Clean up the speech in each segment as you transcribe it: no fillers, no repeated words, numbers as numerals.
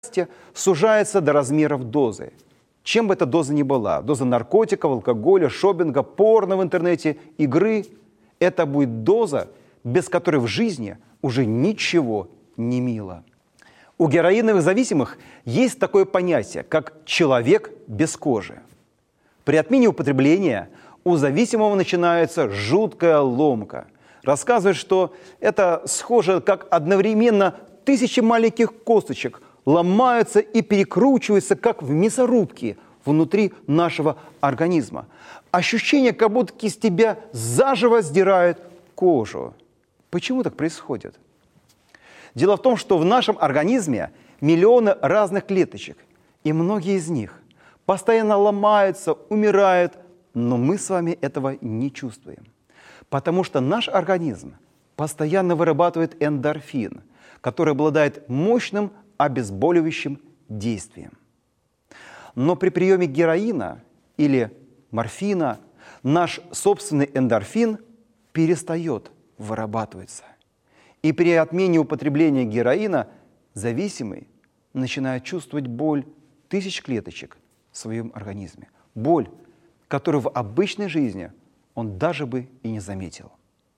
сужается до размеров дозы. Чем бы эта доза ни была, доза наркотиков, алкоголя, шопинга, порно в интернете, игры, это будет доза, без которой в жизни уже ничего не мило. У героиновых зависимых есть такое понятие, как «человек без кожи». При отмене употребления у зависимого начинается жуткая ломка. Рассказывают, что это схоже, как одновременно тысячи маленьких косточек ломаются и перекручиваются, как в мясорубке внутри нашего организма. Ощущение, как будто из тебя заживо сдирают кожу. Почему так происходит? Дело в том, что в нашем организме миллионы разных клеточек, и многие из них постоянно ломаются, умирают, но мы с вами этого не чувствуем. Потому что наш организм постоянно вырабатывает эндорфин, который обладает мощным обезболивающим действием. Но при приеме героина или морфина наш собственный эндорфин перестает вырабатываться. И при отмене употребления героина зависимый начинает чувствовать боль тысяч клеточек в своем организме. Боль, которую в обычной жизни он даже бы и не заметил.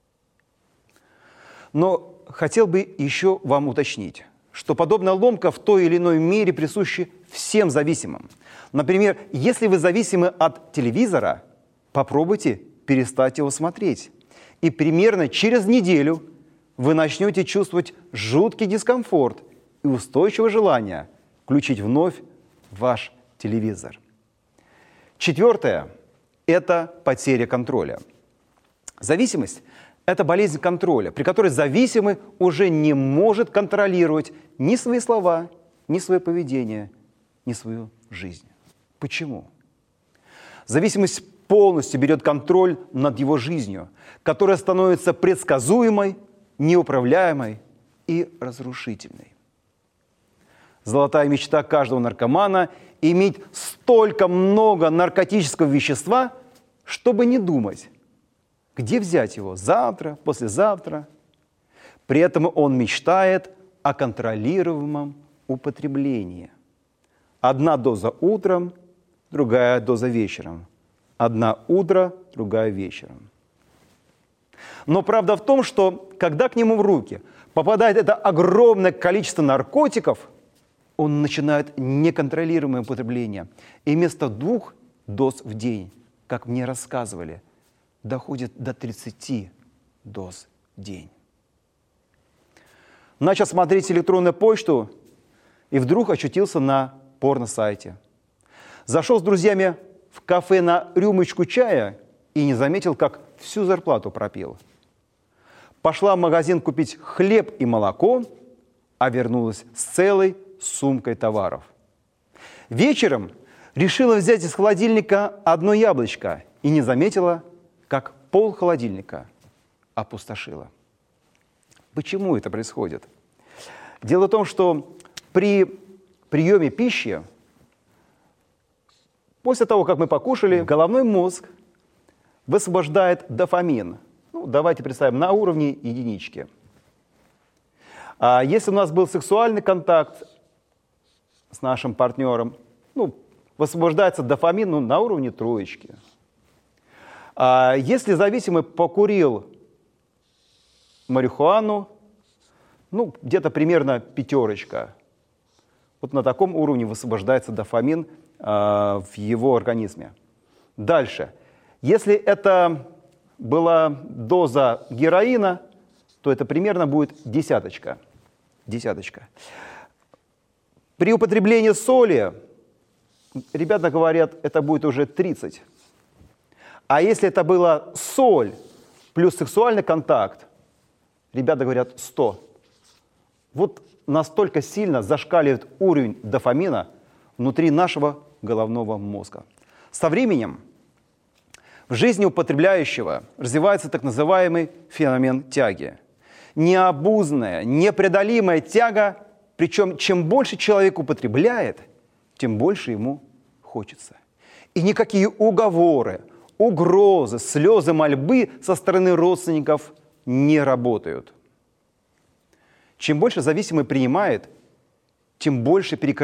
Но хотел бы еще вам уточнить, что подобная ломка в той или иной мере присуща всем зависимым. Например, если вы зависимы от телевизора, попробуйте перестать его смотреть. И примерно через неделю вы начнете чувствовать жуткий дискомфорт и устойчивое желание включить вновь ваш телевизор. Четвертое – это потеря контроля. Зависимость – это болезнь контроля, при которой зависимый уже не может контролировать ни свои слова, ни свое поведение, ни свою жизнь. Почему? Зависимость полностью берет контроль над его жизнью, которая становится предсказуемой, неуправляемой и разрушительной. Золотая мечта каждого наркомана – иметь столько много наркотического вещества, чтобы не думать, где взять его завтра, послезавтра. При этом он мечтает о контролируемом употреблении. Одна доза утром, другая доза вечером. Одна утро, другая вечером. Но правда в том, что когда к нему в руки попадает это огромное количество наркотиков, он начинает неконтролируемое употребление. И вместо 2 доз в день, как мне рассказывали, доходит до 30 доз в день. Начал смотреть электронную почту и вдруг очутился на порно-сайте. Зашел с друзьями в кафе на рюмочку чая и не заметил, как всю зарплату пропил. Пошла в магазин купить хлеб и молоко, а вернулась с целой сумкой товаров. Вечером решила взять из холодильника одно яблочко и не заметила, как пол холодильника опустошила. Почему это происходит? Дело в том, что при приеме пищи, после того, как мы покушали, головной мозг высвобождает дофамин. Давайте представим, на уровне единички. А если у нас был сексуальный контакт с нашим партнером, высвобождается дофамин на уровне 3. А если зависимый покурил марихуану, где-то примерно 5. Вот на таком уровне высвобождается дофамин в его организме. Дальше. Если это была доза героина, то это примерно будет 10. При употреблении соли, ребята говорят, это будет уже 30. А если это была соль плюс сексуальный контакт, ребята говорят 100. Вот настолько сильно зашкаливает уровень дофамина внутри нашего головного мозга. Со временем в жизни употребляющего развивается так называемый феномен тяги. Необузданная, непреодолимая тяга, причем чем больше человек употребляет, тем больше ему хочется. И никакие уговоры, угрозы, слезы, мольбы со стороны родственников не работают. Чем больше зависимый принимает, тем больше